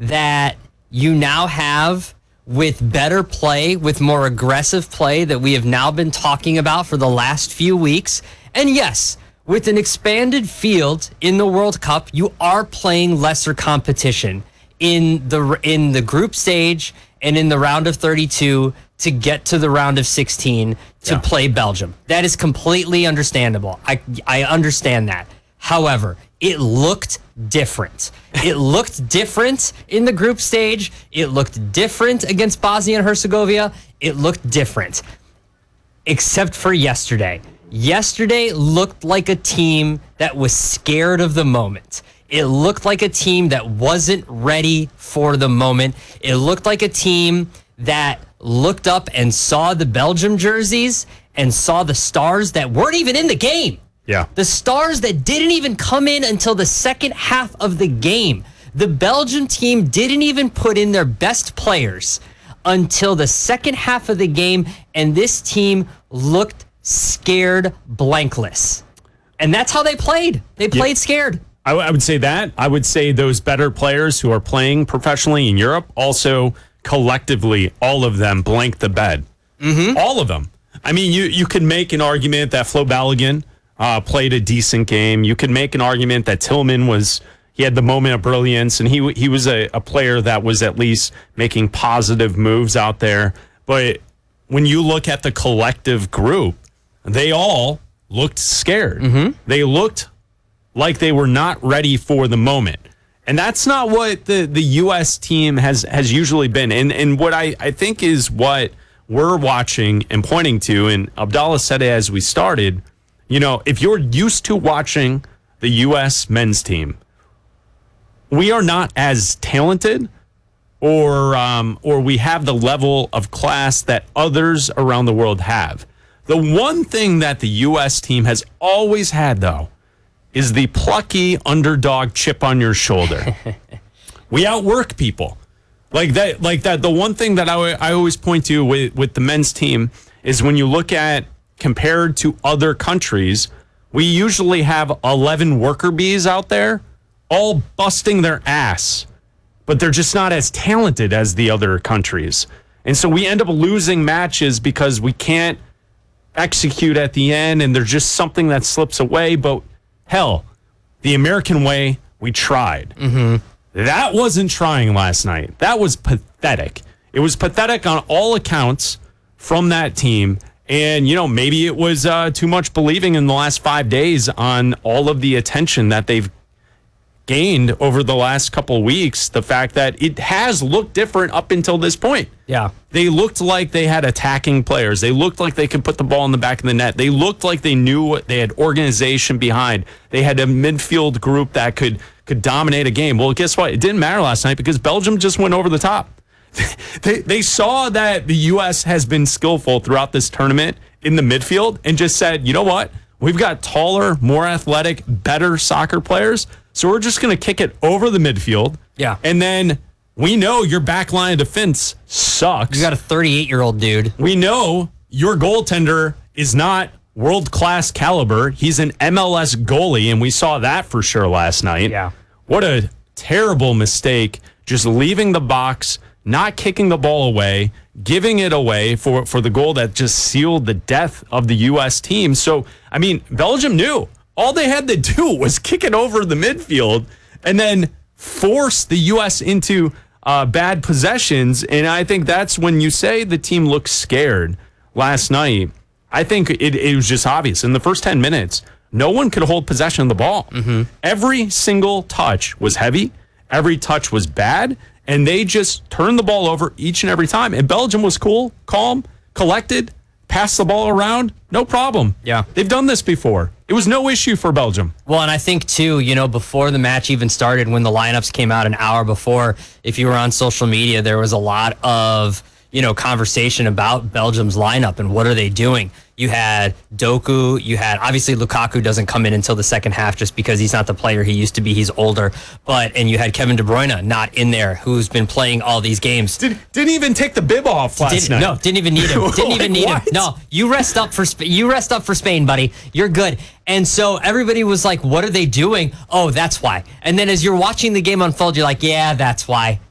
that you now have with better play, with more aggressive play that we have now been talking about for the last few weeks. And yes, with an expanded field in the World Cup, you are playing lesser competition in the group stage and in the round of 32 to get to the round of 16 to play Belgium. That is completely understandable. I understand that. However, it looked different. It looked different in the group stage. It looked different against Bosnia and Herzegovina. It looked different, except for yesterday. Yesterday looked like a team that was scared of the moment. It looked like a team that wasn't ready for the moment. It looked like a team that looked up and saw the Belgium jerseys and saw the stars that weren't even in the game. Yeah. The stars that didn't even come in until the second half of the game. The Belgium team didn't even put in their best players until the second half of the game, and this team looked scared blankless. And that's how they played. They played scared. I would say that. I would say those better players who are playing professionally in Europe also collectively, all of them blanked the bed. Mm-hmm. All of them. I mean, you could make an argument that Flo Balogun played a decent game. You could make an argument that Tillman he had the moment of brilliance, and he was a player that was at least making positive moves out there. But when you look at the collective group, they all looked scared. Mm-hmm. They looked like they were not ready for the moment. And that's not what the U.S. team has usually been. And what I think is what we're watching and pointing to, and Abdallah said it as we started, if you're used to watching the U.S. men's team, we are not as talented or we have the level of class that others around the world have. The one thing that the U.S. team has always had, though, is the plucky underdog chip on your shoulder. We outwork people. Like that. The one thing that I always point to with the men's team is when you look at compared to other countries, we usually have 11 worker bees out there all busting their ass, but they're just not as talented as the other countries. And so we end up losing matches because we can't execute at the end, and there's just something that slips away. But hell, the American way, we tried. Mm-hmm. That wasn't trying last night. That was pathetic. It was pathetic on all accounts from that team. And, maybe it was too much believing in the last 5 days on all of the attention that they've gained over the last couple of weeks. The fact that it has looked different up until this point. Yeah. They looked like they had attacking players. They looked like they could put the ball in the back of the net. They looked like they knew what they had organization behind. They had a midfield group that could dominate a game. Well, guess what? It didn't matter last night because Belgium just went over the top. They saw that the U.S. has been skillful throughout this tournament in the midfield and just said, you know what? We've got taller, more athletic, better soccer players, so we're just going to kick it over the midfield. Yeah. And then we know your back line of defense sucks. You got a 38-year-old dude. We know your goaltender is not world-class caliber. He's an MLS goalie, and we saw that for sure last night. Yeah. What a terrible mistake, just leaving the box, not kicking the ball away, giving it away for the goal that just sealed the death of the U.S. team. So, I mean, Belgium knew. All they had to do was kick it over the midfield and then force the U.S. into bad possessions. And I think that's when you say the team looked scared last night. I think it was just obvious. In the first 10 minutes, no one could hold possession of the ball. Mm-hmm. Every single touch was heavy. Every touch was bad. And they just turned the ball over each and every time. And Belgium was cool, calm, collected, passed the ball around. No problem. Yeah. They've done this before. It was no issue for Belgium. Well, and I think, too, before the match even started, when the lineups came out an hour before, if you were on social media, there was a lot of, conversation about Belgium's lineup and what are they doing. You had Doku, obviously Lukaku doesn't come in until the second half just because he's not the player he used to be. He's older. And you had Kevin De Bruyne not in there, who's been playing all these games. Didn't even take the bib off last night. No, didn't even need him. Didn't even need him. No, you rest up for Spain, buddy. You're good. And so everybody was like, what are they doing? Oh, that's why. And then as you're watching the game unfold, you're like, yeah, that's why.